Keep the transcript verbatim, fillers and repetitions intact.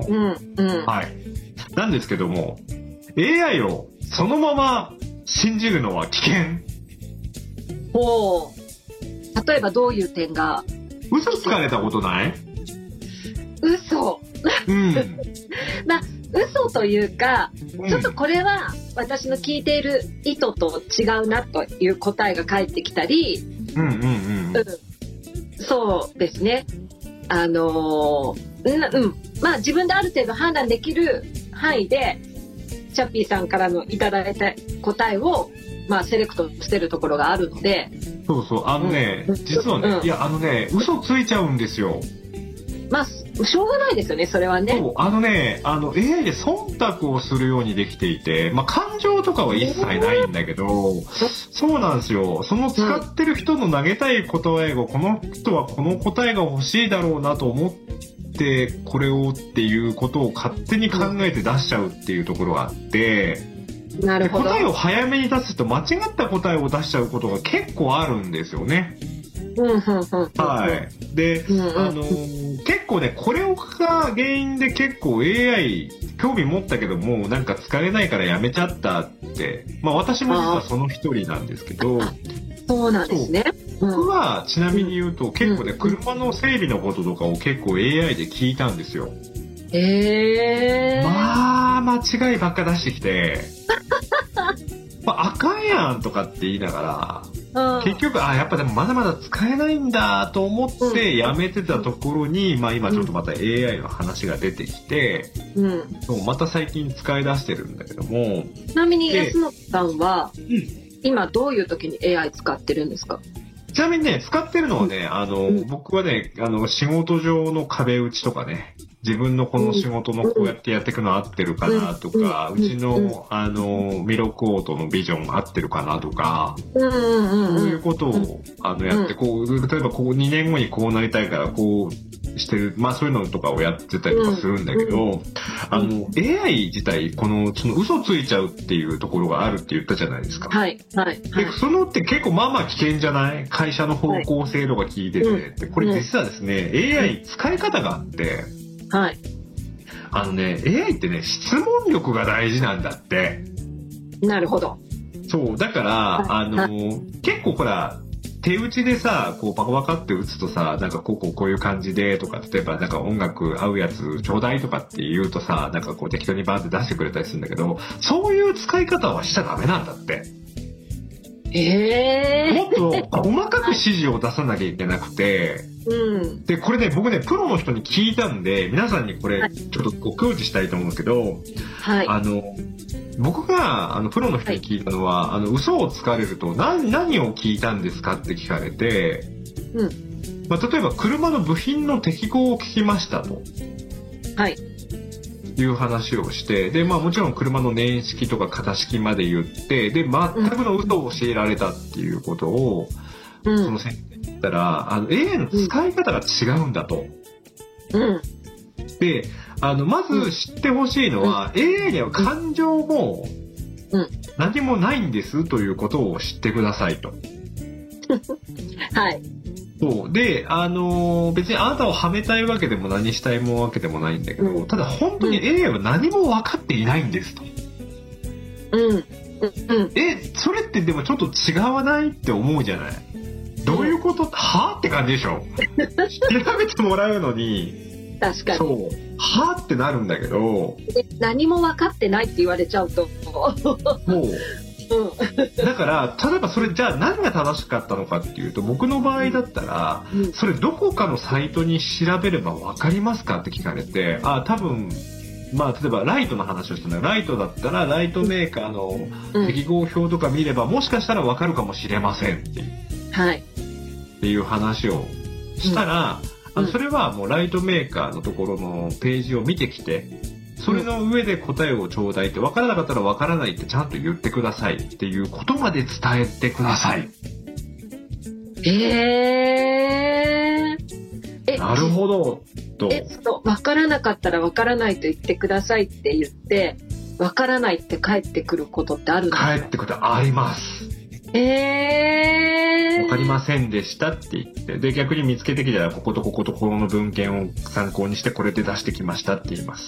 うんうん、 はい。なんですけども、エーアイ をそのまま信じるのは危険。 ほう。例えばどういう点が？ 嘘つかれたことない？ 嘘。 うん。 まあ嘘というか、 うん、 ちょっとこれは私の聞いている意図と違うなという答えが返ってきたり、 うんうんうん。うん、 そうですね。あのー、うん、まあ自分である程度判断できる範囲でチャッピーさんからのいただいた答えをまあセレクトしてるところがあるので。 そうそう、あのね、 うん、 実はね、うん、いやあのね、嘘ついちゃうんですよ。 まあしょうがないですよね、それはね。 そう、あのね、あの エーアイ で忖度をするようにできていて、まあ感情とかは一切ないんだけど、そうなんですよ。その使ってる人の投げたい答えを、この人はこの答えが欲しいだろうなと思ってこれをっていうことを勝手に考えて出しちゃうっていうところがあって、 なるほど。 答えを早めに出すと間違った答えを出しちゃうことが結構あるんですよね。はい。で、うんうん、あのー、結構ね、これが原因で結構 エーアイ 興味持ったけどもうなんか使えないからやめちゃったって、まあ私も実はその一人なんですけど。 そうなんですね。 僕はちなみに言うと、うん、結構ね、車の整備のこととかを結構 エーアイ で聞いたんですよ。 へー。 まあ間違いばっか出してきてまあ、あかんやんとかって言いながら、うん、結局あやっぱでもまだまだ使えないんだと思ってやめてたところに、うん、まあ、今ちょっとまた エーアイ の話が出てきて、うん、そうまた最近使い出してるんだけども。 ちなみに安野さんは、うん、今どういう時に エーアイ 使ってるんですか？ ちなみにね、使ってるのはね、あの、うん、僕はね、あの、仕事上の壁打ちとかね、自分のこの仕事のこうやってやっていくの合ってるかなとか、うちの、あの、ミロクオートのビジョン合ってるかなとか、そういうことを、あの、やって、こう、例えばこうにねんごにこうなりたいからこうしてる、まあそういうのとかをやってたりとかするんだけど、あの、エーアイ 自体、この、その嘘ついちゃうっていうところがあるって言ったじゃないですか。 はい、はい。 で、そのって結構まあまあ危険じゃない？会社の方向性とか聞いてて、ってこれ実はですね、エーアイ 使い方があって、 はい。 あのね、エーアイ ってね、質問力が大事なんだって。 なるほど。 そう、だから、あの、結構ほら、手打ちでさ、こうパカパカって打つとさ、なんかこうこうこういう感じでとか、例えばなんか音楽合うやつちょうだいとかって言うとさ、なんかこう適当にバーって出してくれたりするんだけど、そういう使い方はしちゃダメなんだって。 えー、 もっと細かく指示を出さなきゃいけなくて、うん、でこれね僕ねプロの人に聞いたんで皆さんにこれちょっとご教示したいと思うんですけど、はい、あの僕があのプロの人に聞いたのは、はい、あの嘘をつかれると 何, 何を聞いたんですかって聞かれて、うんまあ、例えば車の部品の適合を聞きましたと。はいいう話をして、で、まあもちろん車の年式とか型式まで言って、で、全くの嘘を教えられたっていうことを、うん、その先生に言ったら、あの、エーアイ の使い方が違うんだと。うん、で、あの、まず知ってほしいのは、うん、エーアイ には感情も何もないんですということを知ってくださいと。 はい。 そうで、あのー、別にあなたをはめたいわけでも何したいもわけでもないんだけど、うん、ただ本当に エーアイ は何も分かっていないんですと。うん。うん。え、それってでもちょっと違わないって思うじゃない？どういうこと？うん、はぁって感じでしょ？調べてもらうのに。 確かに。 そう。はぁってなるんだけど。 何も分かってないって言われちゃうと。 もう。うん、だから例えばそれじゃあ何が正しかったのかっていうと僕の場合だったら、うん、それどこかのサイトに調べれば分かりますかって聞かれてあ多分まあ例えばライトの話をしたのライトだったらライトメーカーの適合表とか見れば、うん、もしかしたら分かるかもしれませんっていう、はい、っていう話をしたら、うん、あのそれはもうライトメーカーのところのページを見てきてそれの上で答えをちょうだいって分からなかったら分からないってちゃんと言ってくださいっていうことまで伝えてください。 えー、えなるほどと。 えその分からなかったら分からないと言ってくださいって言って分からないって返ってくることってあるんですか？ 返ってくることあります。 えー、 分かりませんでしたって言ってで逆に見つけてきたらこことこことここの文献を参考にしてこれで出してきましたって言います。